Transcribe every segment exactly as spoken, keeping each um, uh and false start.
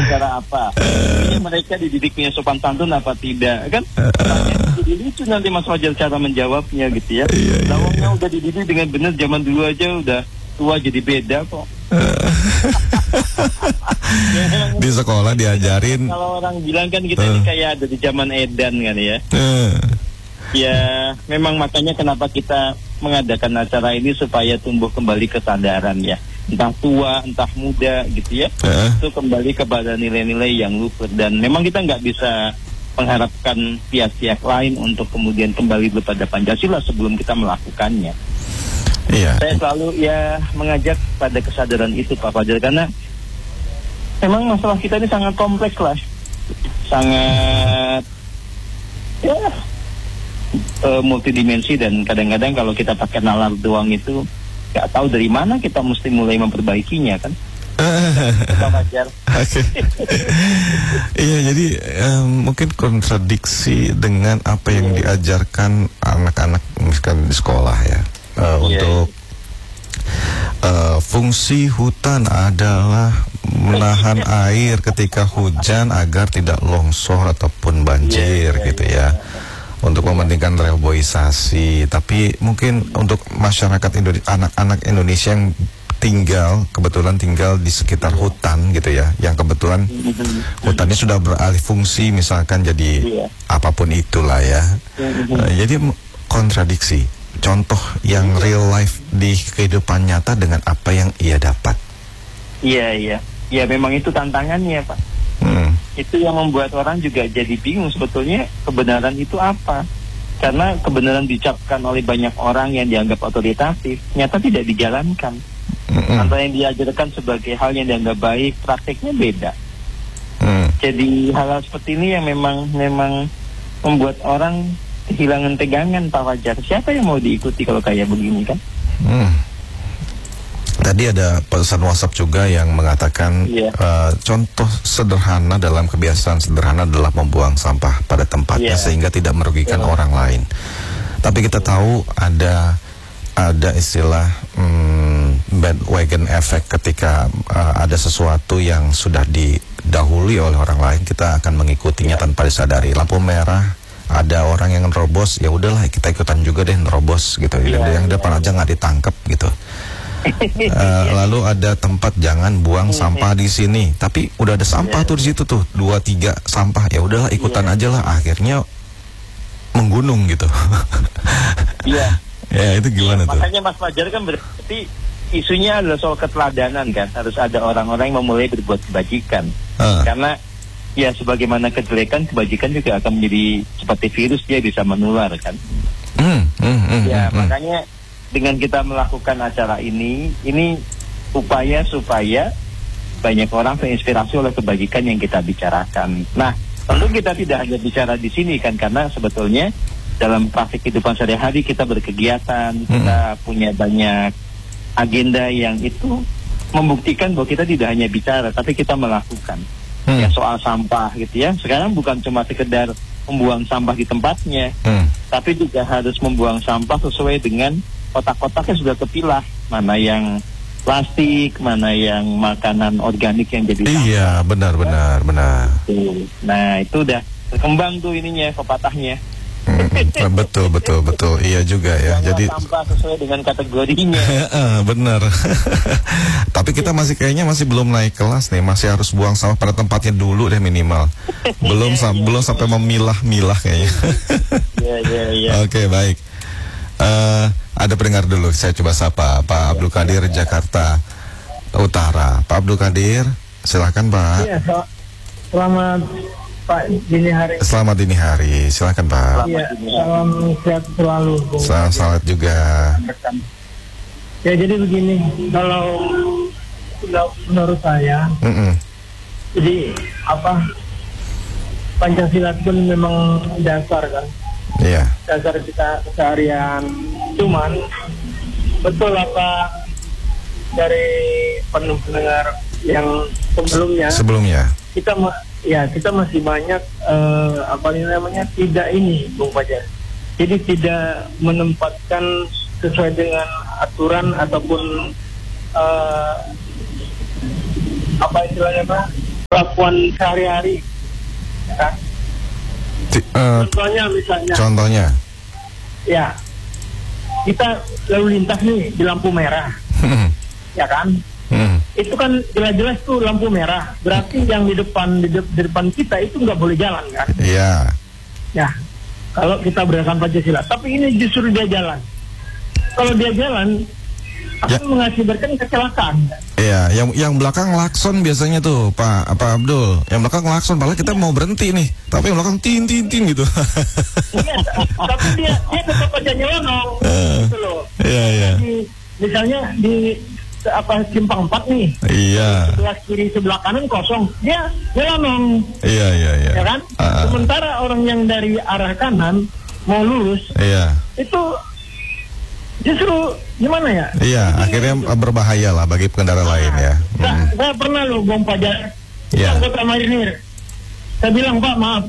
cara apa? Ini mereka dididiknya sopan santun apa tidak? Kan? Makanya jadi lucu nanti Mas Fajar cara menjawabnya gitu ya. Lawangnya udah dididik dengan benar, zaman dulu aja udah tua jadi beda kok. Di sekolah diajarin. Kalau orang bilang kan kita uh. ini kayak ada di zaman Edan kan ya. Uh. Ya memang makanya kenapa kita mengadakan acara ini supaya tumbuh kembali kesadaran ya. Entah tua, entah muda gitu ya. Uh. Itu kembali kepada nilai-nilai yang luput. Dan memang kita nggak bisa mengharapkan pihak-pihak lain untuk kemudian kembali kepada Pancasila sebelum kita melakukannya. Iya. Saya selalu ya mengajak pada kesadaran itu Pak Fajar, karena memang masalah kita ini sangat kompleks lah, sangat ya uh, multidimensi, dan kadang-kadang kalau kita pakai nalar doang itu nggak tahu dari mana kita mesti mulai memperbaikinya kan. Pak Fajar. Oke. Iya, jadi um, mungkin kontradiksi dengan apa yang diajarkan anak-anak misalkan di sekolah ya. Uh, yeah. Untuk uh, fungsi hutan adalah menahan air ketika hujan agar tidak longsor ataupun banjir, yeah, yeah, gitu ya. Untuk mementingkan reboisasi. Tapi mungkin untuk masyarakat Indonesia, anak-anak Indonesia yang tinggal kebetulan tinggal di sekitar hutan gitu ya, yang kebetulan hutannya sudah beralih fungsi misalkan jadi apapun itulah ya. Uh, jadi kontradiksi. Contoh yang real life di kehidupan nyata dengan apa yang ia dapat. Iya, iya. Ya memang itu tantangannya Pak. Hmm. Itu yang membuat orang juga jadi bingung sebetulnya kebenaran itu apa. Karena kebenaran diucapkan oleh banyak orang yang dianggap otoritatif, nyata tidak dijalankan. Hmm. Antara yang diajarkan sebagai hal yang dianggap baik, prakteknya beda. Hmm. Jadi hal-hal seperti ini yang memang memang membuat orang kehilangan pegangan Pak Fajar. Siapa yang mau diikuti kalau kayak begini kan? Hmm. Tadi ada pesan WhatsApp juga yang mengatakan yeah. uh, contoh sederhana dalam kebiasaan sederhana adalah membuang sampah pada tempatnya yeah. sehingga tidak merugikan yeah. orang lain. Tapi kita tahu ada ada istilah hmm, bandwagon effect ketika uh, ada sesuatu yang sudah didahului oleh orang lain, kita akan mengikutinya yeah. tanpa disadari. Lampu merah, ada orang yang nerobos, ya udahlah kita ikutan juga deh nerobos gitu. Yeah, yang yeah, depan yeah. aja nggak ditangkap gitu. uh, lalu ada tempat jangan buang sampah di sini, tapi udah ada sampah yeah. tuh di situ tuh dua tiga sampah, ya udahlah ikutan yeah. aja lah, akhirnya menggunung gitu. Iya. yeah. Ya itu gimana yeah, tuh? Makanya Mas Fajar kan berarti isunya adalah soal keteladanan kan, harus ada orang-orang yang memulai berbuat kebajikan. Uh. Karena ya sebagaimana kejelekan, kebajikan juga akan menjadi seperti virus, dia bisa menular kan. Mm, mm, mm, ya mm, makanya dengan kita melakukan acara ini, ini upaya supaya banyak orang terinspirasi oleh kebajikan yang kita bicarakan. Nah, tentu kita tidak hanya bicara di sini kan, karena sebetulnya dalam praktik kehidupan sehari-hari kita berkegiatan, mm. kita punya banyak agenda yang itu membuktikan bahwa kita tidak hanya bicara, tapi kita melakukan. Hmm. Ya soal sampah gitu ya. Sekarang bukan cuma sekedar membuang sampah di tempatnya, hmm. tapi juga harus membuang sampah sesuai dengan kotak-kotaknya sudah terpilah, mana yang plastik, mana yang makanan organik yang jadi sampah. Iya, benar benar benar. Nah, itu udah berkembang tuh ininya, pepatahnya. Hmm, betul betul betul, iya juga ya. Buanglah jadi sampah sesuai dengan kategorinya. Benar. Tapi kita masih kayaknya masih belum naik kelas nih, masih harus buang sampah pada tempatnya dulu deh minimal. Belum sam belum sampai memilah-milah kayaknya. Iya iya iya. Oke, baik. Uh, ada pendengar dulu, saya coba sapa Pak Abdul Qadir, Jakarta Utara. Pak Abdul Qadir, silakan Pak. Iya, selamat Pak dini hari. Selamat dini hari, silakan Pak. Iya, salam sehat selalu. Salam salat juga. Ya jadi begini, kalau menurut saya, mm -mm. jadi apa Pancasila pun memang dasar kan. Iya. Dasar kita keseharian. Cuman betul apa dari pendengar yang sebelumnya. Sebelumnya. Kita ya kita masih banyak uh, apa namanya tidak ini Bung Fajar. Jadi tidak menempatkan sesuai dengan aturan ataupun uh, apa istilahnya Pak, perlakuan sehari-hari. Ya. Uh, contohnya misalnya. Contohnya. Ya, kita lalu lintas nih di lampu merah, ya kan? Hmm. Itu kan jelas-jelas tuh lampu merah. Berarti yang di depan di, de di depan kita itu nggak boleh jalan kan? Iya. Ya, kalau kita berdasarkan Pancasila. Tapi ini justru dia jalan. Kalau dia jalan akan ya. mengakibatkan kecelakaan. Iya, yang yang belakang klakson biasanya tuh Pak apa Abdul. Yang belakang klakson, padahal kita ya. mau berhenti nih, tapi yang belakang tin tin tin gitu. Iya, tapi dia dia tetap aja nyelonong. Uh, gitu loh. Iya iya. Di, misalnya di apa simpang empat nih. Iya. Sebelah kiri sebelah kanan kosong, dia nyelonong. Iya iya iya. Ya kan? Uh, Sementara orang yang dari arah kanan mau lurus. Iya. Itu justru gimana ya? Iya, jadi, akhirnya berbahaya lah bagi pengendara nah, lain ya. Saya, hmm. saya pernah loh Bung Fajar, yeah. anggota marinir. Saya bilang, Pak maaf,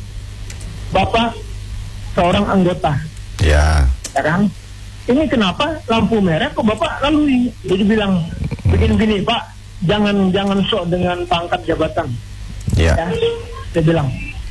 Bapak seorang anggota. Iya. Ya kan? Ini kenapa lampu merah kok Bapak lalui? Jadi bilang begini-begini, Pak, jangan jangan sok dengan pangkat jabatan. Iya. Ya. Saya bilang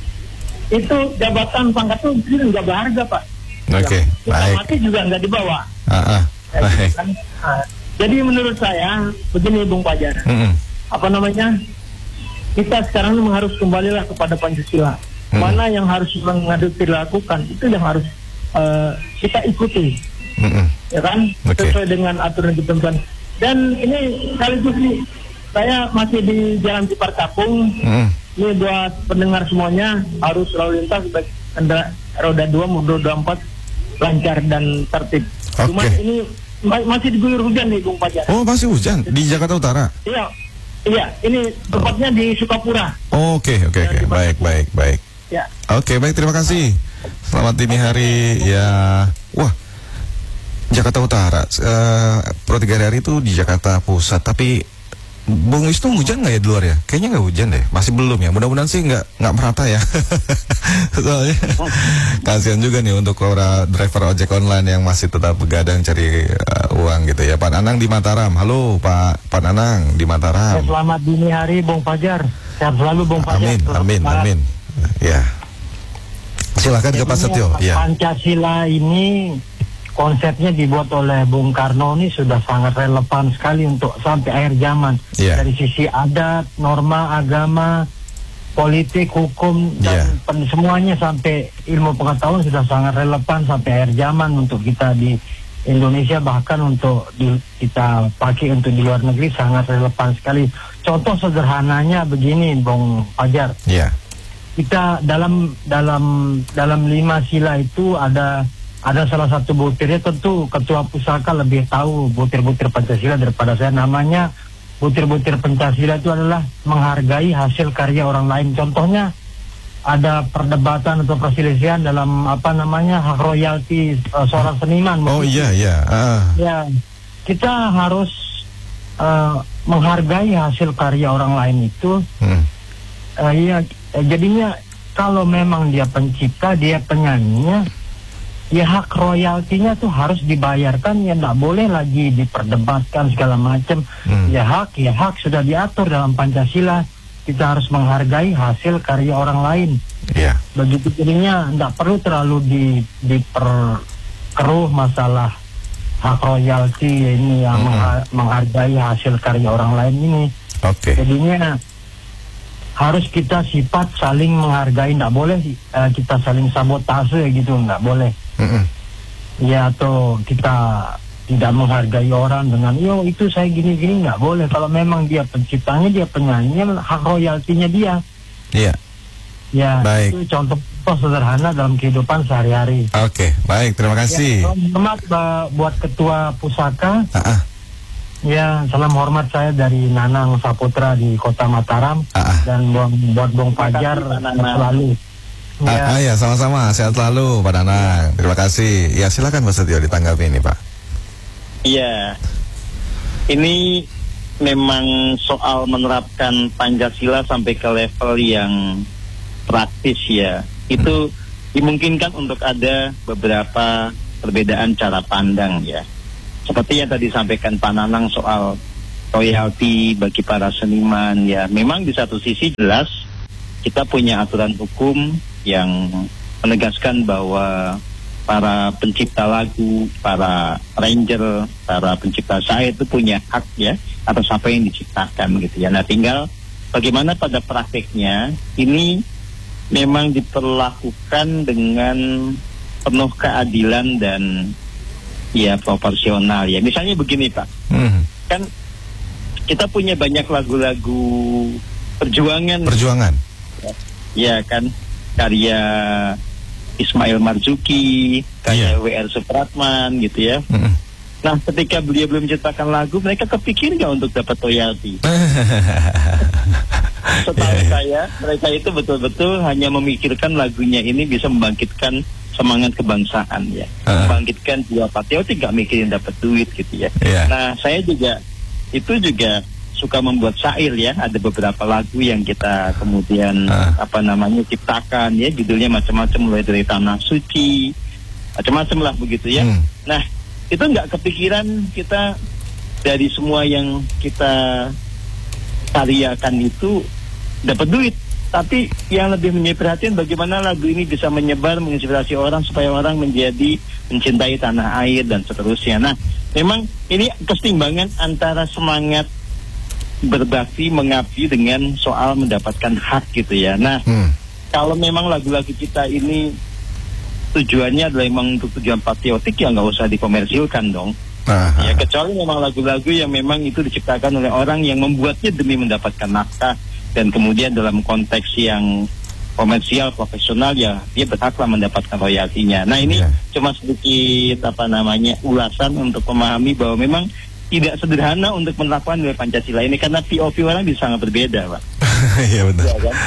itu jabatan pangkat itu nggak berharga Pak. Oke, okay, baik. Mati juga nggak dibawa. Uh, uh, ya, baik. Kan? Nah, jadi menurut saya begini Bung Fajar, mm -hmm. apa namanya? Kita sekarang memang harus kembalilah kepada Pancasila. Mm. Mana yang harus dilakukan itu yang harus uh, kita ikuti, mm -hmm. ya kan? Okay. Sesuai dengan aturan ketentuan. Dan ini sekaligus nih, saya masih di Jalan Ciparcapung. Mm. Ini buat pendengar semuanya harus lalu lintas baik kendaraan roda dua maupun roda empat lancar dan tertib. Okay. Cuma ini ma masih diguyur hujan nih Bung Fajar. Oh masih hujan di Jakarta Utara? Iya, iya. Ini tepatnya oh. di Sukapura. Oke oke oke. Baik baik baik. Ya. Oke okay, baik terima kasih. Selamat dini hari ya. Wah Jakarta Utara. Uh, Pro tiga hari itu di Jakarta Pusat tapi Bung Wisnu hujan nggak ya di luar ya? Kayaknya nggak hujan deh, masih belum ya. Mudah-mudahan sih nggak nggak merata ya. Soalnya kasihan juga nih untuk para driver ojek online yang masih tetap begadang cari uh, uang gitu ya. Pak Nanang di Mataram, halo Pak Pak Nanang di Mataram. Selamat dini hari Bung Fajar, sehat selalu Bung Fajar. Amin amin amin. Ya, silakan ke Pak Setio. Ya. Pancasila ini konsepnya dibuat oleh Bung Karno ini sudah sangat relevan sekali untuk sampai akhir zaman. Yeah. Dari sisi adat, norma, agama, politik, hukum, dan yeah. semuanya sampai ilmu pengetahuan sudah sangat relevan sampai akhir zaman untuk kita di Indonesia, bahkan untuk di, kita pakai untuk di luar negeri sangat relevan sekali. Contoh sederhananya begini, Bung Fajar. Yeah. Kita dalam dalam dalam lima sila itu ada Ada salah satu butirnya, tentu Ketua Pusaka lebih tahu butir-butir Pancasila daripada saya. Namanya butir-butir Pancasila itu adalah menghargai hasil karya orang lain. Contohnya ada perdebatan atau perselisihan dalam apa namanya hak royalti uh, seorang seniman. Oh mungkin. iya iya. Uh. Ya kita harus uh, menghargai hasil karya orang lain itu. Hmm. Uh, ya jadinya kalau memang dia pencipta, dia penyanyinya, ya hak royaltinya tuh harus dibayarkan, ya nggak boleh lagi diperdebatkan segala macam. Hmm. Ya hak, ya hak sudah diatur dalam Pancasila. Kita harus menghargai hasil karya orang lain. Yeah. Begitu jadinya nggak perlu terlalu di diperkeruh masalah hak royalti ini yang hmm. mengha menghargai hasil karya orang lain ini. Oke. Okay. Jadinya harus kita sifat saling menghargai, nggak boleh uh, kita saling sabotase gitu, nggak boleh. Mm-hmm. Ya atau kita tidak menghargai orang dengan yo itu saya gini-gini, nggak boleh. Kalau memang dia penciptanya, dia penyanyinya, hak royaltinya dia. Iya. Yeah. Ya. Baik. Itu contoh sederhana dalam kehidupan sehari-hari. Oke, okay, baik, terima kasih. Ya, selamat uh, buat Ketua Pusaka. Uh-uh. Ya, salam hormat saya dari Nanang Saputra di Kota Mataram. Uh-uh. Dan buat, buat Bung Fajar selalu. Ya. Ah, ah, ya, sama-sama. Sehat selalu, Pak Nanang. Terima kasih. Ya, silakan Pak Setio ditanggapi ini, Pak. Iya. Ini memang soal menerapkan Pancasila sampai ke level yang praktis ya. Itu dimungkinkan untuk ada beberapa perbedaan cara pandang ya. Seperti yang tadi disampaikan Pak Nanang soal royalti bagi para seniman ya. Memang di satu sisi jelas kita punya aturan hukum yang menegaskan bahwa para pencipta lagu, para arranger, para pencipta syair itu punya hak ya atas apa yang diciptakan gitu ya. Nah tinggal bagaimana pada prakteknya ini memang diperlakukan dengan penuh keadilan dan ya proporsional ya. Misalnya begini Pak, hmm. kan kita punya banyak lagu-lagu perjuangan. Perjuangan. Ya, ya kan, karya Ismail Marzuki, karya yeah. W R Supratman gitu ya. Hmm. Nah ketika beliau belum menciptakan lagu, mereka kepikir nggak untuk dapat royalti? Setahu yeah, yeah. saya, mereka itu betul-betul hanya memikirkan lagunya ini bisa membangkitkan semangat kebangsaan ya, uh. membangkitkan jiwa patriotik, gak mikirin dapat duit gitu ya. Yeah. Nah saya juga itu juga suka membuat syair ya, ada beberapa lagu yang kita kemudian uh. apa namanya ciptakan ya, judulnya macam-macam mulai dari Tanah Suci, macam-macam lah begitu ya. Hmm. Nah itu nggak kepikiran kita dari semua yang kita karyakan itu dapat duit, tapi yang lebih menjadi perhatian bagaimana lagu ini bisa menyebar, menginspirasi orang supaya orang menjadi mencintai tanah air dan seterusnya. Nah, memang ini keseimbangan antara semangat berbakti mengabdi dengan soal mendapatkan hak gitu ya. Nah, hmm. kalau memang lagu-lagu kita ini tujuannya adalah memang untuk tujuan patriotik ya nggak usah dikomersilkan dong. Aha. Ya kecuali memang lagu-lagu yang memang itu diciptakan oleh orang yang membuatnya demi mendapatkan nafkah dan kemudian dalam konteks yang komersial profesional ya dia berhaklah mendapatkan royaltinya. Nah ini yeah. cuma sedikit apa namanya ulasan untuk memahami bahwa memang tidak sederhana untuk melakukan nilai Pancasila ini karena P O V orang bisa sangat berbeda, Pak. Iya benar. Ya, kan?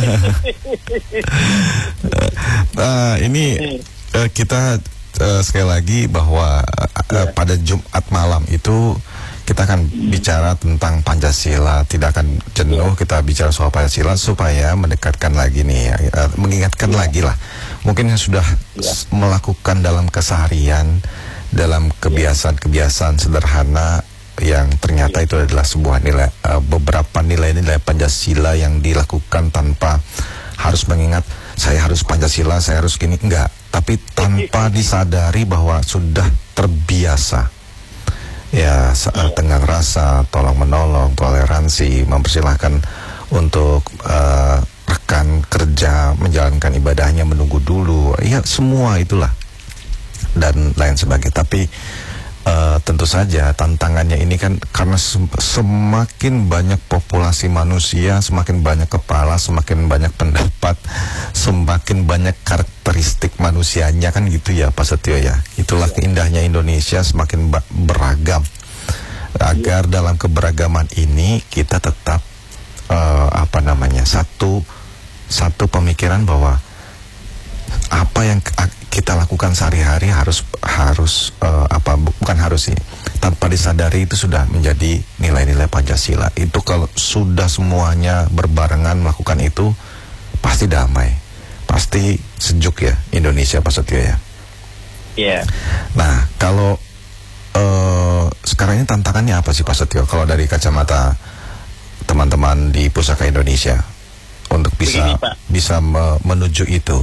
uh, ini uh, kita Uh, sekali lagi bahwa uh, yeah. pada Jumat malam itu kita akan hmm. bicara tentang Pancasila, tidak akan jenuh yeah. kita bicara soal Pancasila supaya mendekatkan lagi nih, uh, mengingatkan yeah. lagi lah. Mungkin yang sudah yeah. melakukan dalam keseharian, dalam kebiasaan-kebiasaan sederhana yang ternyata yeah. itu adalah sebuah nilai, uh, beberapa nilai-nilai Pancasila yang dilakukan tanpa harus mengingat saya harus Pancasila, saya harus gini, enggak. Tapi tanpa disadari bahwa sudah terbiasa ya tenggang rasa, tolong menolong, toleransi, mempersilahkan untuk uh, rekan kerja menjalankan ibadahnya, menunggu dulu, ya semua itulah dan lain sebagainya. Tapi uh, tentu saja tantangannya ini kan karena semakin banyak populasi manusia, semakin banyak kepala, semakin banyak pendapat, semakin banyak karakteristik manusianya kan gitu ya Pak Setio ya. Itulah keindahnya Indonesia, semakin beragam. Agar dalam keberagaman ini kita tetap uh, apa namanya satu satu pemikiran bahwa apa yang kita lakukan sehari-hari harus harus uh, apa bukan harus sih, tanpa disadari itu sudah menjadi nilai-nilai Pancasila. Itu kalau sudah semuanya berbarengan melakukan itu pasti damai, pasti sejuk ya Indonesia Pak Setio ya. Iya. Yeah. Nah kalau uh, sekarang ini tantangannya apa sih Pak Setio kalau dari kacamata teman-teman di Pusaka Indonesia untuk bisa Begini, bisa me menuju itu?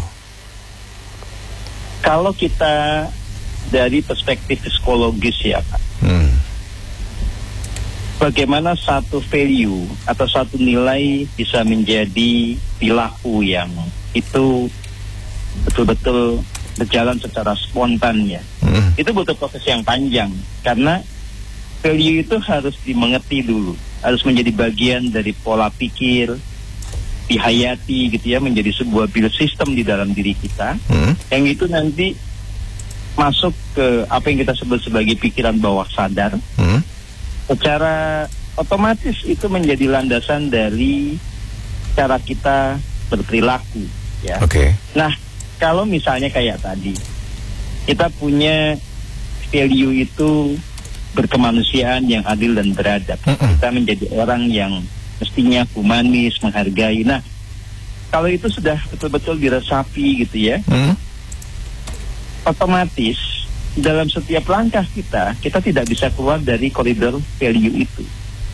Kalau kita dari perspektif psikologis ya Pak, hmm. bagaimana satu value atau satu nilai bisa menjadi perilaku yang itu betul-betul berjalan secara spontan ya. Hmm. Itu butuh proses yang panjang karena value itu harus dimengerti dulu, harus menjadi bagian dari pola pikir, dihayati gitu ya, menjadi sebuah build system di dalam diri kita, hmm. yang itu nanti masuk ke apa yang kita sebut sebagai pikiran bawah sadar. Hmm. Secara otomatis itu menjadi landasan dari cara kita berperilaku ya. Okay. Nah kalau misalnya kayak tadi kita punya value itu berkemanusiaan yang adil dan beradab, hmm. kita menjadi orang yang mestinya humanis, menghargai. Nah, kalau itu sudah betul-betul diresapi gitu ya, hmm. otomatis dalam setiap langkah kita, kita tidak bisa keluar dari koridor value itu.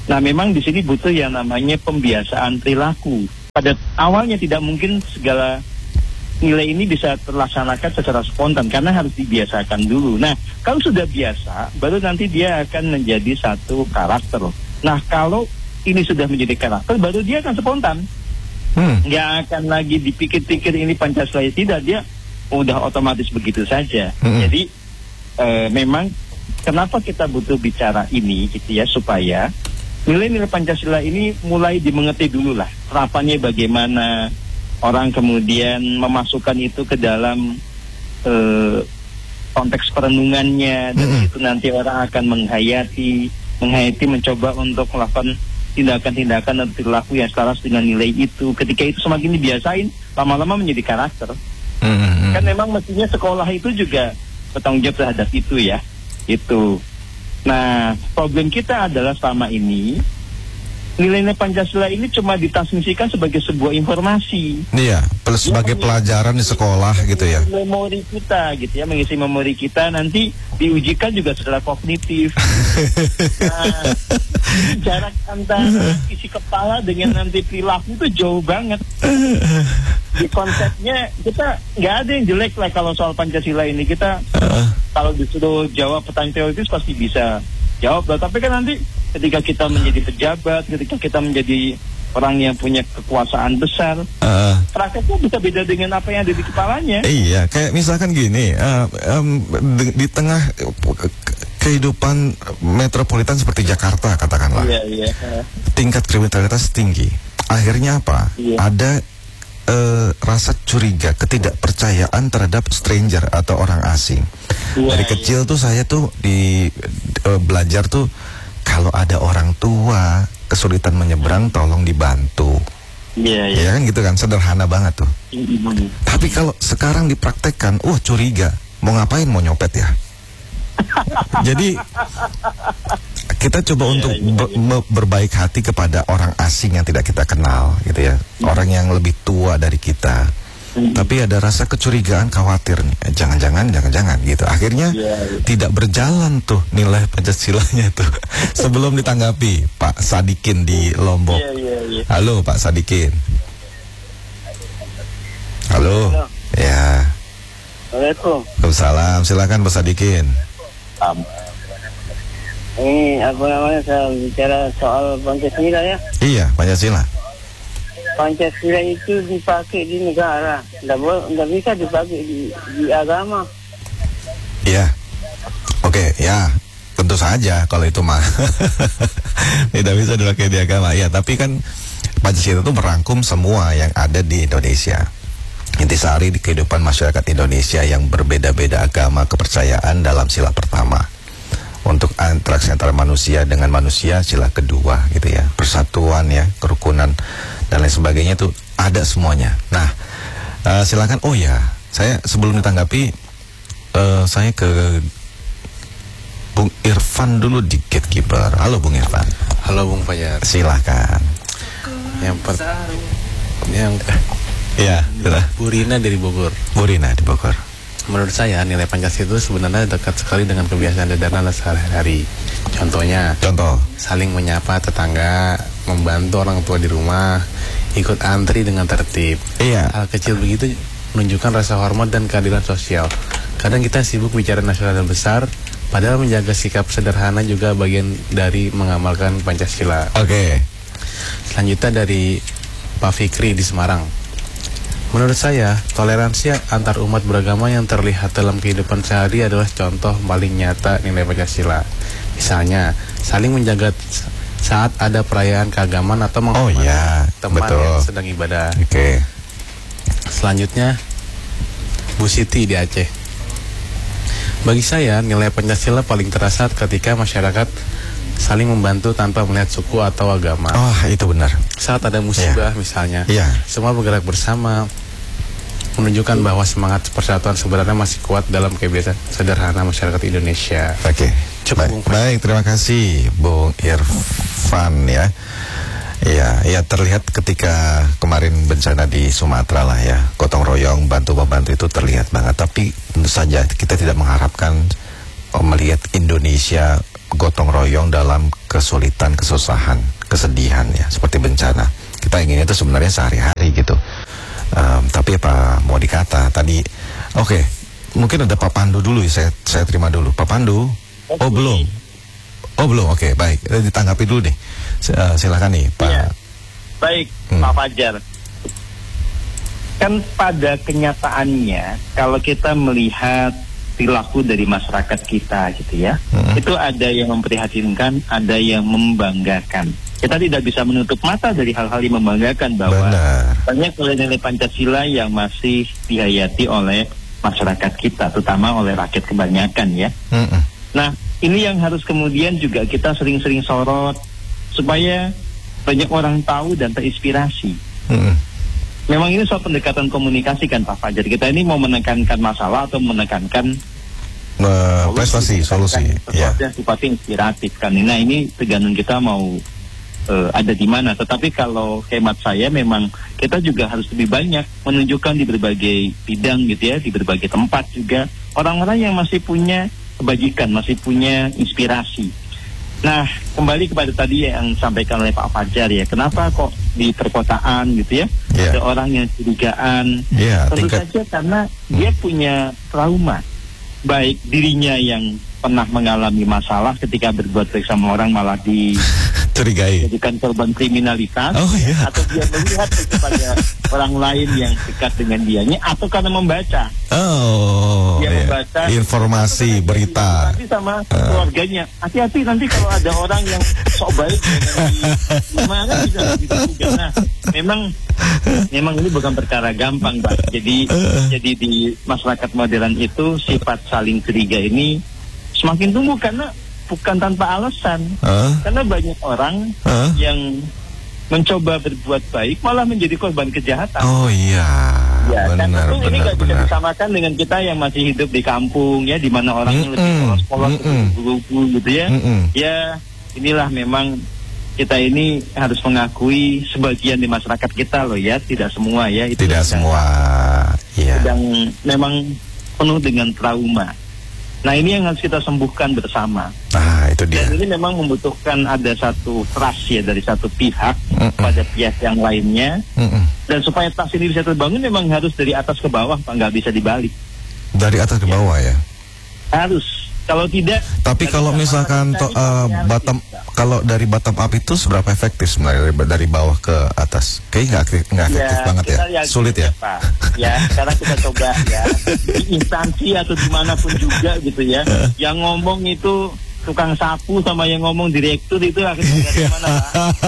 Nah, memang di sini butuh yang namanya pembiasaan perilaku. Pada awalnya tidak mungkin segala nilai ini bisa terlaksanakan secara spontan karena harus dibiasakan dulu. Nah, kalau sudah biasa, baru nanti dia akan menjadi satu karakter. Nah, kalau ini sudah menjadi karakter, baru dia akan spontan. Hmm. Nggak akan lagi dipikir-pikir ini Pancasila, tidak, dia udah otomatis begitu saja. Hmm. Jadi e, memang kenapa kita butuh bicara ini gitu ya, supaya nilai-nilai Pancasila ini mulai dimengerti dulu lah, terapannya bagaimana, orang kemudian memasukkan itu ke dalam e, konteks perenungannya, dan hmm. itu nanti orang akan menghayati, menghayati mencoba untuk melakukan tindakan-tindakan dan perilaku yang selaras dengan nilai itu. Ketika itu semakin dibiasain, lama-lama menjadi karakter. Mm-hmm. Kan memang mestinya sekolah itu juga bertanggung jawab terhadap itu ya. Itu. Nah, problem kita adalah selama ini nilai-nilai Pancasila ini cuma ditransmisikan sebagai sebuah informasi. Iya, plus sebagai pelajaran di sekolah gitu ya. Memori kita gitu ya, mengisi memori kita, nanti diujikan juga secara kognitif. Nah, jarak antara isi kepala dengan nanti perilaku itu jauh banget. Di konsepnya kita nggak ada yang jelek lah kalau soal Pancasila ini. Kita uh. kalau disuruh jawab pertanyaan teoritis pasti bisa jawab lah. Tapi kan nanti ketika kita menjadi pejabat, ketika kita menjadi orang yang punya kekuasaan besar, uh, prakteknya bisa beda dengan apa yang ada di kepalanya. Iya, kayak misalkan gini, uh, um, di, di tengah kehidupan metropolitan seperti Jakarta katakanlah, iya, iya. tingkat kriminalitas tinggi. Akhirnya apa? Iya. Ada uh, rasa curiga, ketidakpercayaan terhadap stranger atau orang asing. Iya, Dari iya. kecil tuh saya tuh di uh, belajar tuh, kalau ada orang tua kesulitan menyeberang, tolong dibantu. Iya, iya. Ya kan gitu kan, sederhana banget tuh. Mm-hmm. Tapi kalau sekarang dipraktekkan, wah curiga, mau ngapain, mau nyopet ya? Jadi kita coba untuk ber, berbaik hati kepada orang asing yang tidak kita kenal, gitu ya. Orang yang lebih tua dari kita. Hmm. Tapi ada rasa kecurigaan, khawatir nih, jangan-jangan, jangan-jangan gitu. Akhirnya yeah, yeah. tidak berjalan tuh nilai Pancasilanya tuh. Sebelum ditanggapi Pak Sadikin di Lombok. Yeah, yeah, yeah. Halo Pak Sadikin. Halo. Halo. Ya. Assalamualaikum. Waalaikumsalam. Silakan Pak Sadikin. Um, ini apa namanya, saya bicara soal Pancasila ya. Iya, Pancasila. Pancasila itu dipakai di negara, nggak bisa dipakai di, di agama. Iya, oke, ya, tentu saja kalau itu mah tidak bisa dipakai di agama. Ya, tapi kan Pancasila itu merangkum semua yang ada di Indonesia. Intisari di kehidupan masyarakat Indonesia yang berbeda-beda agama, kepercayaan dalam sila pertama. Untuk interaksi antara manusia dengan manusia, sila kedua gitu ya, persatuan ya, kerukunan dan lain sebagainya itu ada semuanya. Nah, uh, silakan. Oh ya, saya sebelum ditanggapi, uh, saya ke Bung Irfan dulu di Gatekeeper. Halo Bung Irfan. Halo Bung Fajar. Silakan. Yang per, yang ya, Bu Rina dari Bogor. Bu Rina di Bogor. Menurut saya nilai Pancasila itu sebenarnya dekat sekali dengan kebiasaan sederhana sehari-hari. Contohnya, contoh saling menyapa tetangga, membantu orang tua di rumah, ikut antri dengan tertib. Iya. Hal kecil begitu menunjukkan rasa hormat dan keadilan sosial. Kadang kita sibuk bicara nasional dan besar, padahal menjaga sikap sederhana juga bagian dari mengamalkan Pancasila. Oke. Okay. Selanjutnya dari Pak Fikri di Semarang. Menurut saya, toleransi antar umat beragama yang terlihat dalam kehidupan sehari adalah contoh paling nyata nilai Pancasila. Misalnya, saling menjaga saat ada perayaan keagamaan atau menghormati oh, ya, teman betul. yang sedang ibadah. Oke. Okay. Selanjutnya, Bu Siti di Aceh. Bagi saya, nilai Pancasila paling terasa ketika masyarakat saling membantu tanpa melihat suku atau agama. Oh, itu benar. Saat ada musibah yeah. misalnya, yeah. semua bergerak bersama, menunjukkan bahwa semangat persatuan sebenarnya masih kuat dalam kebiasaan sederhana masyarakat Indonesia. Oke, okay. baik, baik, terima kasih Bung Irfan ya. Ya, ya terlihat ketika kemarin bencana di Sumatera lah ya, gotong royong bantu membantu itu terlihat banget. Tapi tentu saja kita tidak mengharapkan melihat Indonesia gotong royong dalam kesulitan, kesusahan, kesedihan ya, seperti bencana. Kita ingin itu sebenarnya sehari-hari gitu. Um, tapi apa mau dikata tadi? Oke, okay, mungkin ada Pak Pandu dulu, saya saya terima dulu. Pak Pandu, oh belum, oh belum, oke okay, baik, ditanggapi dulu deh. Uh, silakan nih Pak. Ya. Baik, hmm. Pak Fajar. Kan pada kenyataannya kalau kita melihat perilaku dari masyarakat kita gitu ya, hmm. itu ada yang memprihatinkan, ada yang membanggakan. Kita tidak bisa menutup mata dari hal-hal yang membanggakan bahwa Benar. banyak nilai-nilai Pancasila yang masih dihayati oleh masyarakat kita, terutama oleh rakyat kebanyakan ya. Hmm. Nah, ini yang harus kemudian juga kita sering-sering sorot supaya banyak orang tahu dan terinspirasi. Hmm. Memang ini soal pendekatan komunikasi kan Pak Fajar. Kita ini mau menekankan masalah atau menekankan uh, prestasi, solusi, sesuatu yeah. yang sifatnya inspiratif kan. Nah ini tergantung kita mau uh, ada di mana. Tetapi kalau hemat saya memang kita juga harus lebih banyak menunjukkan di berbagai bidang gitu ya, di berbagai tempat juga orang-orang yang masih punya kebajikan, masih punya inspirasi. Nah, kembali kepada tadi yang disampaikan oleh Pak Fajar ya, kenapa kok di perkotaan gitu ya, yeah. ada orang yang curigaan, yeah, tentu tingkat... saja karena hmm. dia punya trauma, baik dirinya yang pernah mengalami masalah ketika berbuat baik sama orang malah dicurigai, jadikan korban kriminalitas, oh, yeah. atau dia melihat kepada orang lain yang dekat dengan dianya, atau karena membaca. Oh, dia yeah. membaca informasi, berita. Nanti sama uh. keluarganya, hati-hati nanti kalau ada orang yang sok baik gimana bisa begitu juga. Nah, memang memang ini bukan perkara gampang, Pak. Jadi uh. jadi di masyarakat modern itu sifat saling curiga ini semakin tumbuh karena bukan tanpa alasan. Uh. Karena banyak orang uh. yang mencoba berbuat baik malah menjadi korban kejahatan. Oh iya. Ya, benar, kan tentu benar, ini nggak bisa benar. disamakan dengan kita yang masih hidup di kampung ya, di mana orang mm-mm. lebih polos-polos, berubu gitu ya. Mm-mm. Ya, inilah memang kita ini harus mengakui sebagian di masyarakat kita loh ya, tidak semua ya. Itu tidak semua. Iya. Sedang memang penuh dengan trauma. Nah ini yang harus kita sembuhkan bersama. Nah itu dia. Dan ini memang membutuhkan ada satu trust ya dari satu pihak Mm-mm. pada pihak yang lainnya. Mm-mm. Dan supaya trust ini bisa terbangun memang harus dari atas ke bawah Pak, nggak bisa dibalik. Dari atas ke bawah ya? Harus. Kalau tidak. Tapi kalau misalkan to, uh, bottom, kalau dari bottom up itu seberapa efektif sebenarnya dari, dari bawah ke atas? Kayaknya nggak nggak efektif ya, banget ya, sulit ya. Pak. Ya, sekarang kita coba ya di instansi atau dimanapun juga gitu ya. Yang ngomong itu tukang sapu sama yang ngomong direktur itu akhirnya gimana Pak?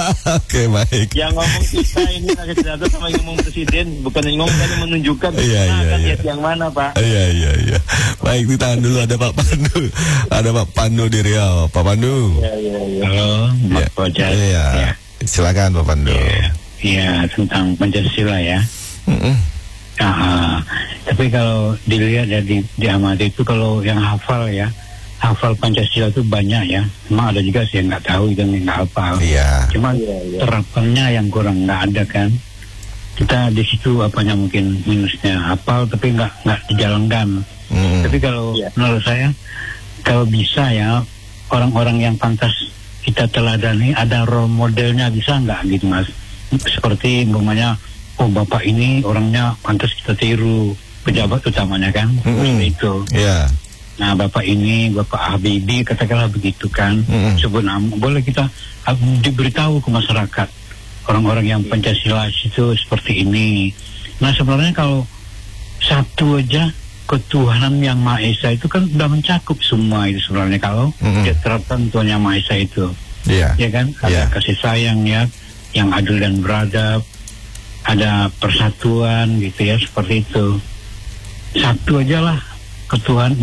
Oke baik. Yang ngomong kita ini akhirnya sama yang ngomong presiden, bukan yang ngomong kan yang menunjukkan. Iya nah, iya kan iya. Yang mana Pak? Iya iya iya. Baik, ditahan dulu, ada Pak Pandu, ada Pak Pandu di Riau. Pak Pandu. Iya iya iya. Halo, Pak Fajar. Iya. Ya. Silakan Pak Pandu. Iya, ya, tentang Pancasila ya. Mm-mm. Nah, tapi kalau dilihat ya di diamati itu kalau yang hafal ya, hafal Pancasila itu banyak ya. Cuma ada juga sih yang nggak tahu dan nggak hafal. Iya. Cuma iya, iya. terapannya yang kurang, nggak ada kan. Kita di situ apanya mungkin minusnya, hafal tapi nggak nggak dijalankan. Mm. Tapi kalau iya. menurut saya kalau bisa ya orang-orang yang pantas kita teladani ada role modelnya, bisa nggak gitu Mas? Seperti umpamanya, oh bapak ini orangnya pantas kita tiru, pejabat utamanya kan, mm-hmm. seperti itu. Yeah. Nah bapak ini, bapak Habibie katakanlah begitu kan, mm-hmm. sebut nama, boleh kita diberitahu ke masyarakat orang-orang yang Pancasila itu seperti ini. Nah sebenarnya kalau satu aja ketuhanan yang Maha Esa itu kan sudah mencakup semua itu sebenarnya kalau mm-hmm. dia terapkan Tuhan yang Maha Esa itu, yeah. ya kan, ada yeah. kasih sayang ya, yang adil dan beradab, ada persatuan gitu ya, seperti itu. Satu aja lah ketuhan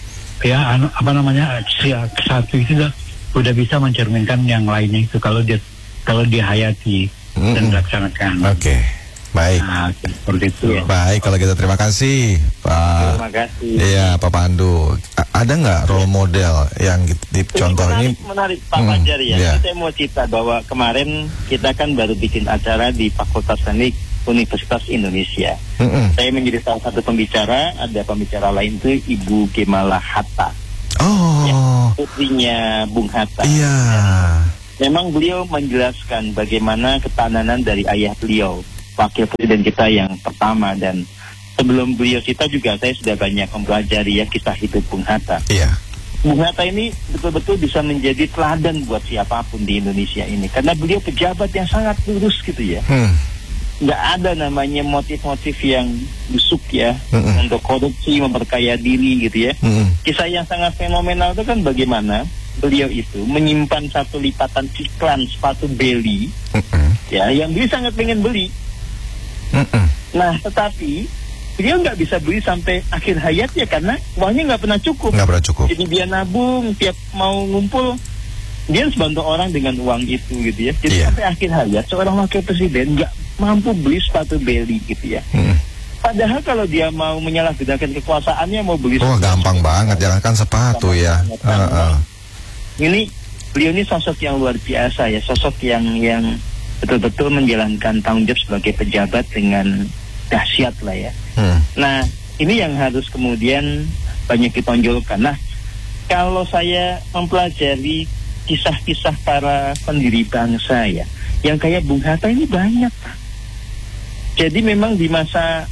ya, apa namanya, satu itu udah, udah bisa mencerminkan yang lainnya itu kalau dia kalau dia hayati mm-hmm. dan dilaksanakan. Oke, okay. Baik. Nah, seperti itu. Ya. Baik, kalau gitu terima kasih Pak. Terima kasih. Iya Pak Pandu. A- ada nggak role model yang di contoh ini? Menarik, menarik Pak Fajar hmm, ya. Yeah. Saya mau cerita bahwa kemarin kita kan baru bikin acara di Fakultas Teknik Universitas Indonesia. Mm-hmm. Saya menjadi salah satu pembicara, ada pembicara lain itu Ibu Gemala Hatta. Oh, ya. Oh. Putrinya Bung Hatta. Iya. Memang beliau menjelaskan bagaimana ketahanan dari ayah beliau, wakil presiden kita yang pertama, dan sebelum beliau kita juga saya sudah banyak mempelajari ya kisah hidup Bung Hatta. Iya. Bung Hatta ini betul-betul bisa menjadi teladan buat siapapun di Indonesia ini, karena beliau pejabat yang sangat lurus gitu ya. Hmm. Nggak ada namanya motif-motif yang busuk ya, mm-mm. untuk korupsi, memperkaya diri gitu ya. Mm-mm. Kisah yang sangat fenomenal itu kan bagaimana beliau itu menyimpan satu lipatan iklan sepatu Belly, mm-mm. ya, yang beli sangat pengen beli. Mm-mm. Nah, tetapi beliau nggak bisa beli sampai akhir hayatnya karena uangnya nggak pernah cukup. Nggak pernah cukup. Jadi dia nabung, tiap mau ngumpul dia harus bantu orang dengan uang itu gitu ya. Jadi yeah. sampai akhir hayat seorang wakil presiden nggak mampu beli sepatu Belly gitu ya. Hmm. Padahal kalau dia mau menyalahgunakan kekuasaannya mau beli oh gampang banget, jangan kan sepatu ya. Uh, uh. Ini beliau ini sosok yang luar biasa ya, sosok yang yang betul-betul menjalankan tanggung jawab sebagai pejabat dengan dahsyat lah ya. Hmm. Nah ini yang harus kemudian banyak ditonjolkan. Nah kalau saya mempelajari kisah-kisah para pendiri bangsa ya, yang kayak Bung Hatta ini banyak Pak. Jadi memang di masa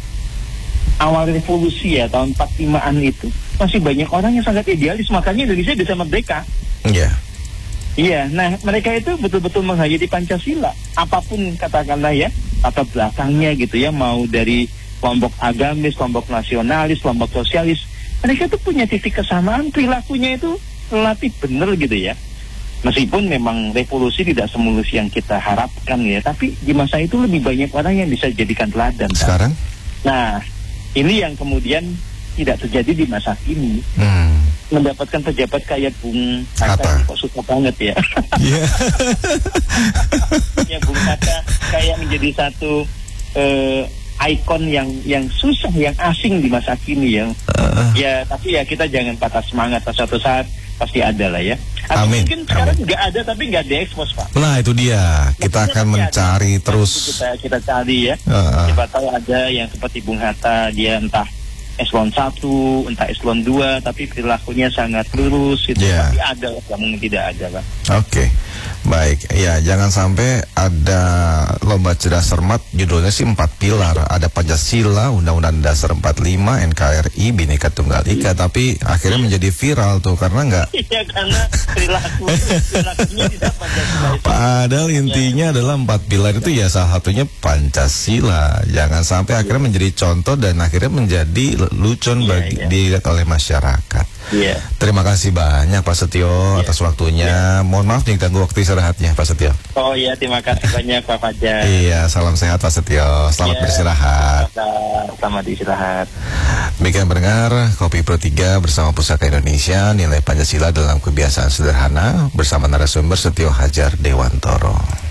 awal revolusi ya tahun empat puluh limaan itu masih banyak orang yang sangat idealis, makanya Indonesia bisa merdeka. Iya. Yeah. Iya, nah mereka itu betul-betul menghayati Pancasila. Apapun katakanlah ya latar belakangnya gitu ya, mau dari kelompok agamis, kelompok nasionalis, kelompok sosialis, mereka itu punya titik kesamaan, perilakunya itu relatif benar gitu ya. Meskipun memang revolusi tidak semulus yang kita harapkan ya, tapi di masa itu lebih banyak orang yang bisa dijadikan teladan. Sekarang? Kan? Nah, ini yang kemudian tidak terjadi di masa kini. Hmm. Mendapatkan pejabat kayak Bung Hatta kok susah banget ya. Yeah. Ya Bung Hatta kayak menjadi satu uh, ikon yang yang susah, yang asing di masa kini ya. Uh. Ya, tapi ya kita jangan patah semangat, suatu saat pasti ada lah ya. Atau amin. Mungkin sekarang nggak ada tapi nggak diekspos Pak. Nah itu dia, kita akan mencari ada. terus. Kita kita cari ya. Uh. Siapa tahu ada yang seperti Bung Hatta, dia entah eselon satu, entah eselon dua, tapi perilakunya sangat lurus itu. Yeah. Tapi ada, nggak mungkin tidak ada Pak. Oke, okay. Baik. Ya jangan sampai ada lomba cerdas cermat, judulnya sih empat pilar. Ada Pancasila, Undang-Undang Dasar empat puluh lima, N K R I, Bhinneka Tunggal Ika, hmm. tapi akhirnya menjadi viral tuh karena nggak. Iya karena perilaku perilakunya tidak Pancasila. Padahal intinya ya. adalah empat pilar itu ya salah satunya Pancasila. Jangan sampai ya. akhirnya menjadi contoh dan akhirnya menjadi lucon ya, bagi ya. dilihat oleh masyarakat. Iya. Terima kasih banyak Pak Setio ya. atas waktunya. Ya. Mohon maaf nih ganggu waktu istirahatnya Pak Setio. Oh iya, terima kasih banyak Pak Fajar. Iya, salam sehat Pak Setio. Selamat ya, beristirahat. Selamat istirahat. Demikian pendengar Kopi Pro tiga bersama Pusaka Indonesia, nilai Pancasila dalam kebiasaan sederhana bersama narasumber Setio Hadjar Dewantoro.